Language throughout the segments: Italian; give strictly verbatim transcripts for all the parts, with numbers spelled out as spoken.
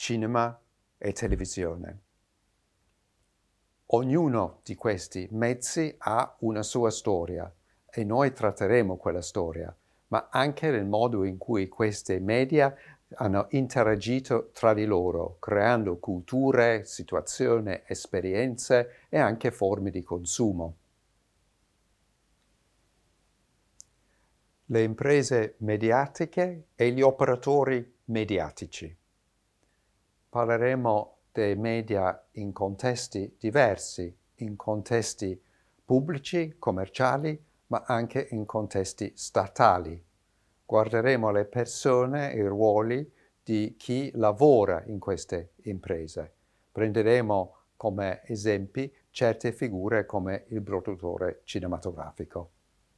cinema e televisione. Ognuno di questi mezzi ha una sua storia e noi tratteremo quella storia, ma anche nel modo in cui questi media hanno interagito tra di loro, creando culture, situazioni, esperienze e anche forme di consumo. Le imprese mediatiche e gli operatori mediatici. Parleremo dei media in contesti diversi, in contesti pubblici, commerciali, ma anche in contesti statali. Guarderemo le persone e i ruoli di chi lavora in queste imprese. Prenderemo come esempi certe figure come il produttore cinematografico.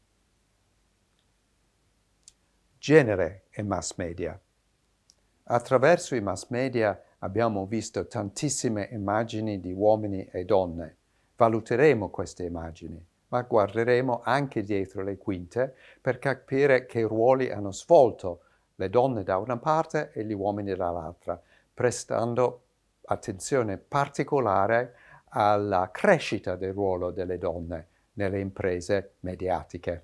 Genere e mass media. Attraverso i mass media abbiamo visto tantissime immagini di uomini e donne. Valuteremo queste immagini, ma guarderemo anche dietro le quinte per capire che ruoli hanno svolto le donne da una parte e gli uomini dall'altra, prestando attenzione particolare alla crescita del ruolo delle donne nelle imprese mediatiche.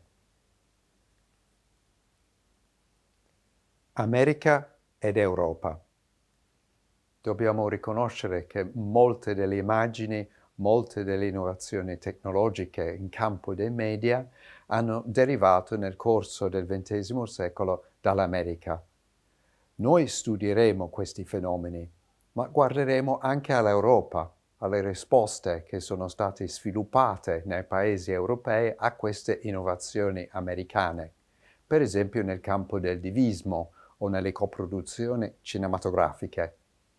America ed Europa. Dobbiamo riconoscere che molte delle immagini, molte delle innovazioni tecnologiche in campo dei media hanno derivato nel corso del ventesimo secolo dall'America. Noi studieremo questi fenomeni, ma guarderemo anche all'Europa, alle risposte che sono state sviluppate nei paesi europei a queste innovazioni americane, per esempio nel campo del divismo o nelle coproduzioni cinematografiche.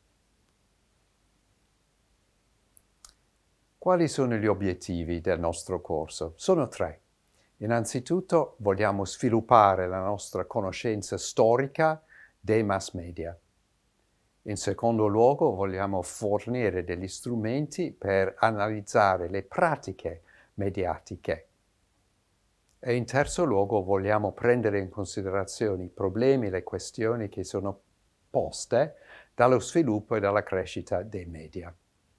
Quali sono gli obiettivi del nostro corso? Sono tre. Innanzitutto vogliamo sviluppare la nostra conoscenza storica dei mass media. In secondo luogo vogliamo fornire degli strumenti per analizzare le pratiche mediatiche. E in terzo luogo vogliamo prendere in considerazione i problemi e le questioni che sono poste dallo sviluppo e dalla crescita dei media.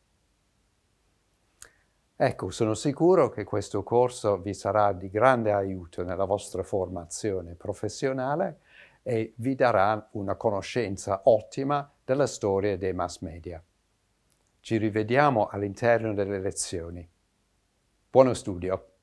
Ecco, sono sicuro che questo corso vi sarà di grande aiuto nella vostra formazione professionale e vi darà una conoscenza ottima della storia dei mass media. Ci rivediamo all'interno delle lezioni. Buono studio!